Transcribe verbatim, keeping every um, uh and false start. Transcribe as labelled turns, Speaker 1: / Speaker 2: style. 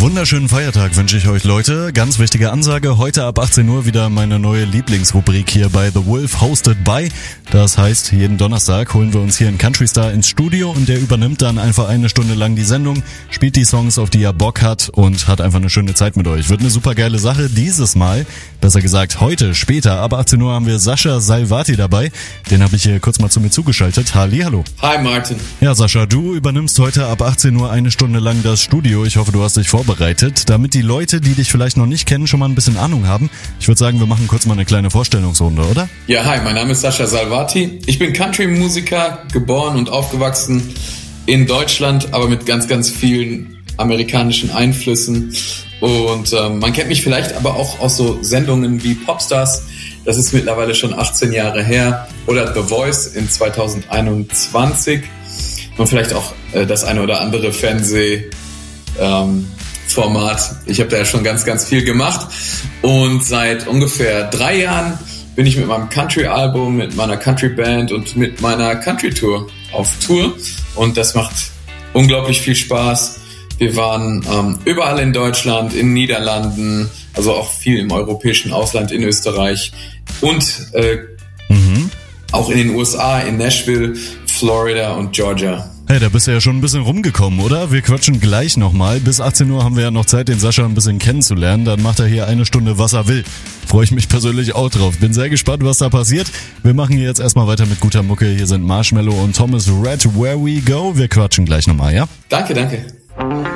Speaker 1: Wunderschönen Feiertag wünsche ich euch, Leute. Ganz wichtige Ansage, heute ab achtzehn Uhr wieder meine neue Lieblingsrubrik hier bei The Wolf, hosted by. Das heißt, jeden Donnerstag holen wir uns hier einen Country Star ins Studio und der übernimmt dann einfach eine Stunde lang die Sendung, spielt die Songs, auf die er Bock hat und hat einfach eine schöne Zeit mit euch. Wird eine super geile Sache. Dieses Mal, besser gesagt heute, später, ab achtzehn Uhr haben wir Sascha Salvati dabei. Den habe ich hier kurz mal zu mir zugeschaltet. Hallihallo.
Speaker 2: Hi Martin.
Speaker 1: Ja, Sascha, du übernimmst heute ab achtzehn Uhr eine Stunde lang das Studio. Ich hoffe, du hast dich vorbereitet, damit die Leute, die dich vielleicht noch nicht kennen, schon mal ein bisschen Ahnung haben. Ich würde sagen, wir machen kurz mal eine kleine Vorstellungsrunde, oder?
Speaker 2: Ja, hi, mein Name ist Sascha Salvati. Ich bin Country-Musiker, geboren und aufgewachsen in Deutschland, aber mit ganz, ganz vielen amerikanischen Einflüssen. Und ähm, man kennt mich vielleicht aber auch aus so Sendungen wie Popstars. Das ist mittlerweile schon achtzehn Jahre her. Oder The Voice in zwanzig einundzwanzig. Und vielleicht auch äh, das eine oder andere Fernseh... Ähm, Format. Ich habe da ja schon ganz, ganz viel gemacht und seit ungefähr drei Jahren bin ich mit meinem Country-Album, mit meiner Country-Band und mit meiner Country-Tour auf Tour und das macht unglaublich viel Spaß. Wir waren ähm, überall in Deutschland, in den Niederlanden, also auch viel im europäischen Ausland, in Österreich und äh, mhm. auch in den U S A, in Nashville, Florida und Georgia.
Speaker 1: Hey, da bist du ja schon ein bisschen rumgekommen, oder? Wir quatschen gleich nochmal. Bis achtzehn Uhr haben wir ja noch Zeit, den Sascha ein bisschen kennenzulernen. Dann macht er hier eine Stunde, was er will. Freue ich mich persönlich auch drauf. Bin sehr gespannt, was da passiert. Wir machen hier jetzt erstmal weiter mit guter Mucke. Hier sind Marshmello und Thomas Rhett, Where We Go. Wir quatschen gleich nochmal, ja?
Speaker 2: Danke, danke.